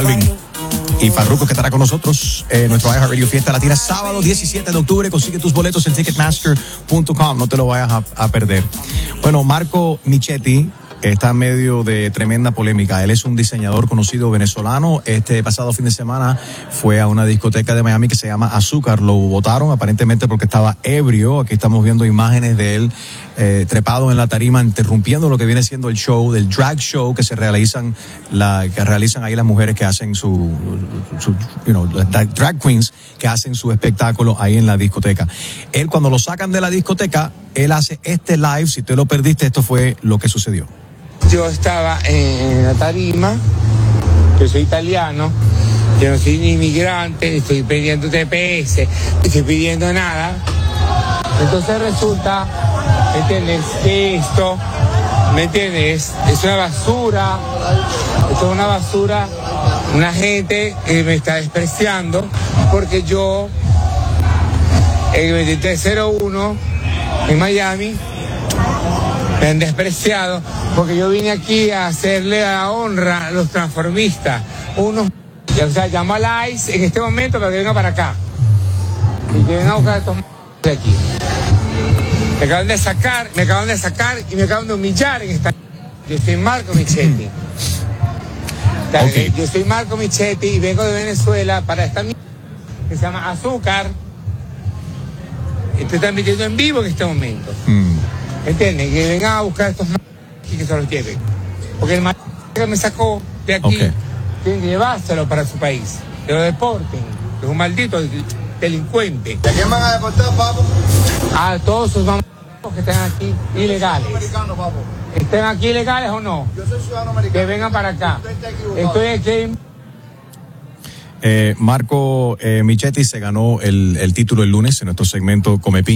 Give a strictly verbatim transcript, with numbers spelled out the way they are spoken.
Y Farruko, que estará con nosotros en nuestro iHeartRadio Fiesta Latina sábado diecisiete de octubre. Consigue tus boletos en ticketmaster punto com, no te lo vayas a, a perder. Bueno, Marco Michetti está en medio de tremenda polémica. Él es un diseñador conocido venezolano. Este pasado fin de semana fue a una discoteca de Miami que se llama Azúcar. Lo botaron aparentemente porque estaba ebrio. Aquí estamos viendo imágenes de él eh, trepado en la tarima, interrumpiendo lo que viene siendo el show, del drag show que se realizan, la, que realizan ahí las mujeres que hacen su, su you know, drag queens que hacen su espectáculo ahí en la discoteca. Él, cuando lo sacan de la discoteca, él hace este live. Si te lo perdiste, esto fue lo que sucedió. Yo estaba en la tarima, yo soy italiano, yo no soy un inmigrante, estoy pidiendo T P S, no estoy pidiendo nada. Entonces resulta, ¿me entiendes? Que esto, ¿me entiendes? Es una basura, esto es una basura, una gente que me está despreciando, porque yo, en el veintitrés cero uno, en Miami, me han despreciado porque yo vine aquí a hacerle la honra a los transformistas. Unos, o sea, llamo a ICE en este momento para que venga para acá. Y que venga a buscar a estos de aquí. Me acaban de sacar, me acaban de sacar y me acaban de humillar en esta. Yo soy Marco Michetti. Okay. Yo soy Marco Michetti y vengo de Venezuela para esta mierda que se llama Azúcar. Estoy transmitiendo en vivo en este momento. Mm. ¿Entiendes? Que vengan a buscar a estos y que se los lleven. Porque el marido que me sacó de aquí, okay, tiene que llevárselo para su país. Que lo deporten. Es un maldito delincuente. ¿A quién van a deportar, papo? A todos sus mamás que estén aquí ilegales. Americano, papo. ¿Estén aquí ilegales o no? Yo soy ciudadano americano. Que vengan para acá. Estoy aquí. Eh, Marco eh, Michetti se ganó el, el título el lunes en nuestro segmento Come Piña.